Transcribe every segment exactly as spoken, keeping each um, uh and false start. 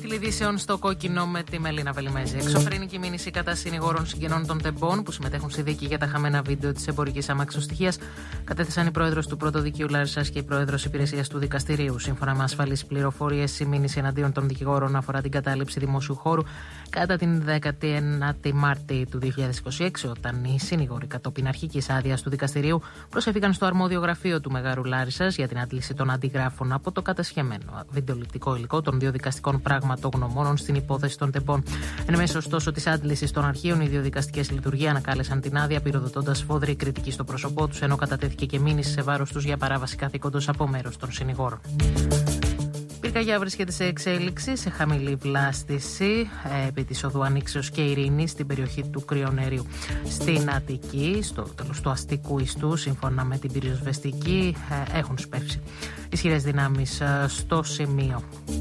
Τίτλοι ειδήσεων στο κόκκινο με τη Μελίνα Βελιμέζη. Εξωφρενική μήνυση κατά συνηγόρων συγγενών των τεμπών που συμμετέχουν στη δίκη για τα χαμένα βίντεο της εμπορικής αμαξοστοιχίας. Κατέθεσαν η πρόεδρος του Πρωτοδικείου Λάρισσας και η πρόεδρος υπηρεσίας του δικαστηρίου. Σύμφωνα με ασφαλείς πληροφορίες, η μήνυση εναντίον των δικηγόρων αφορά την κατάληψη δημόσιου χώρου κατά την δέκατη ένατη Μάρτη του δύο χιλιάδες είκοσι έξι, όταν οι συνηγόροι κατόπιν αρχικής άδειας του δικαστηρίου προσέφηκαν στο αρμόδιο γραφείο του Μεγάρου Λάρισσας για την άντληση των αντιγράφων από το κατασχεμένο βιντεοληπτικό υλικό των δύο δικαστικών πραγματογνωμόνων στην υπόθεση των τεμπών. Εν μέσω ωστόσο της άντλησης των αρχείων, οι δύο δικαστικές λειτουργίες ανακάλεσαν την άδεια, πυροδοτώντας σφόδρη κριτική στο πρόσωπό τους, ενώ κατατέθηκε και μήνυση σε βάρος τους για παράβαση καθήκοντος από μέρος των συνηγόρων. Πυρκαγιά βρίσκεται σε εξέλιξη σε χαμηλή βλάστηση ε, επί της οδού Ανοίξεως και Ειρήνης στην περιοχή του Κρυονερίου. Στην Αττική, στο τέλος του αστικού ιστού, σύμφωνα με την πυροσβεστική, ε, έχουν σπεύσει ισχυρές δυνάμεις ε, στο σημείο.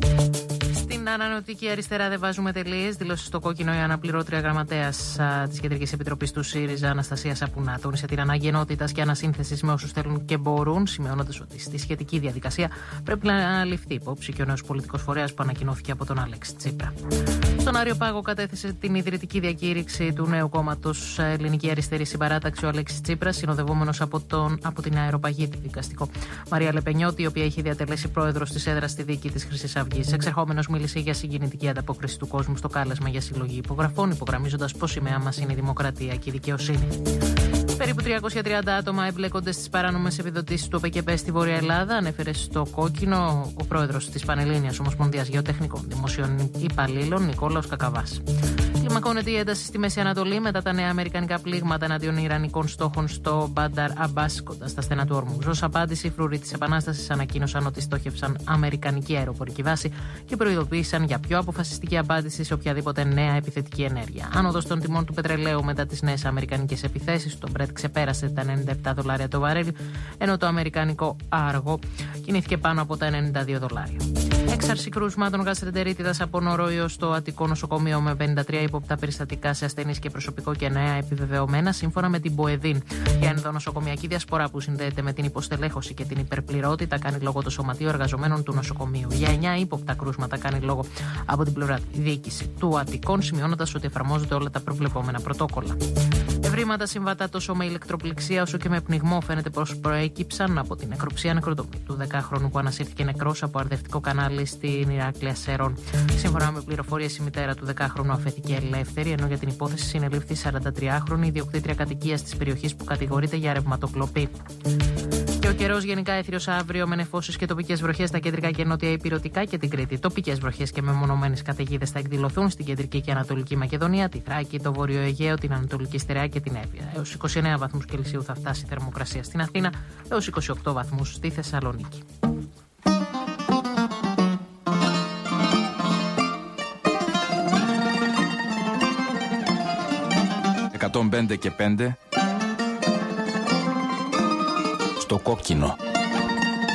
Στην ανανεωτική αριστερά δεν βάζουμε τελείες, δήλωσε στο κόκκινο η αναπληρώτρια γραμματέας της Κεντρικής Επιτροπής του ΣΥΡΙΖΑ, Αναστασία Σαπουνά. Τόνισε την ανάγκη ενότητας και ανασύνθεσης με όσους θέλουν και μπορούν, σημειώνοντας ότι στη σχετική διαδικασία πρέπει να αναλυφθεί υπόψη και ο νέος πολιτικός φορέας που ανακοινώθηκε από τον Αλέξη Τσίπρα. Στον Άριο Πάγο κατέθεσε την ιδρυτική διακήρυξη του νέου κόμματος Ελληνική Αριστερή Συμπαράταξη ο Αλέξης Τσίπρας, συνοδευόμενος από, τον, από την αεροπαγήτη δικαστικό Μαρία Λεπενιώτη, η οποία έχει διατελέσει πρόεδρος της έδρας στη δίκη της Χρυσής Αυγής. Εξερχόμενος μίλησε για συγκινητική ανταπόκριση του κόσμου στο κάλεσμα για συλλογή υπογραφών, υπογραμμίζοντας πως η σημαία μας είναι η δημοκρατία και η δικαιοσύνη. Περίπου τριακόσια τριάντα άτομα εμπλέκονται στις παράνομες επιδοτήσεις του ΟΠΕΚΕΠΕ στη Βόρεια Ελλάδα, ανέφερε στο κόκκινο ο πρόεδρος της Πανελλήνιας Ομοσπονδίας Γεωτεχνικών Δημοσίων Υπαλλήλων, Νικόλαος Κακαβάς. Κλιμακώνεται η ένταση στη Μέση Ανατολή μετά τα νέα αμερικανικά πλήγματα εναντίον ιρανικών στόχων στο Μπάνταρ Αμπάς, κοντά στα στενά του Ορμούζ. Ως απάντηση, οι φρουροί της Επανάστασης ανακοίνωσαν ότι στόχευσαν αμερικανική αεροπορική βάση και προειδοποίησαν για πιο αποφασιστική απάντηση σε οποιαδήποτε νέα επιθετική ενέργεια. Άνοδος των τιμών του πετρελαίου μετά τις νέες αμερικανικές επιθέσεις. Το Brent ξεπέρασε τα ενενήντα επτά δολάρια το βαρέλι, ενώ το αμερικανικό άργο κινήθηκε πάνω από τα ενενήντα δύο δολάρια. Έξαρση κρούσματων γαστρεντερίτιδας από νοροϊό στο Αττικό νοσοκομείο με πενήντα τρία ύποπτα περιστατικά σε ασθενείς και προσωπικό και νέα επιβεβαιωμένα, σύμφωνα με την Μποεδίν. Η ενδονοσοκομιακή διασπορά που συνδέεται με την υποστελέχωση και την υπερπληρότητα κάνει λόγο το Σωματείο Εργαζομένων του Νοσοκομείου. Για εννιά ύποπτα κρούσματα κάνει λόγο από την πλευρά διοίκηση του Αττικών, σημειώνοντας ότι εφαρμόζονται όλα τα προβλεπόμενα πρωτόκολλα. Ευρήματα συμβατά τόσο με ηλεκτροπληξία όσο και με πνιγμό φαίνεται πως προέκυψαν από την νεκροψία νεκροτομή του δεκάχρονου που ανασύρθηκε νεκρός από αρδευτικό κανάλι στην Ηράκλεια Σέρων. Σύμφωνα με πληροφορίες, η μητέρα του δεκάχρονου αφέθηκε ελεύθερη, ενώ για την υπόθεση συνελήφθη σαραντατριάχρονη ιδιοκτήτρια κατοικίας της περιοχής που κατηγορείται για ρευματοκλοπή. Και ο καιρός γενικά έθριος αύριο με νεφώσεις και τοπικές βροχές στα κεντρικά και νότια υπηρετικά και την Κρήτη. Τοπικές βροχές και μεμονωμένες καταιγίδες θα εκδηλωθούν στην κεντρική και ανατολική Μακεδονία, τη Θράκη, το Βόρειο Αιγαίο, την Ανατολική Στερεά και την Εύβοια. Έως είκοσι εννέα βαθμούς Κελσίου θα φτάσει η θερμοκρασία στην Αθήνα, έως είκοσι οκτώ βαθμούς στη Θεσσαλονίκη. εκατόν πέντε και πέντε στο κόκκινο.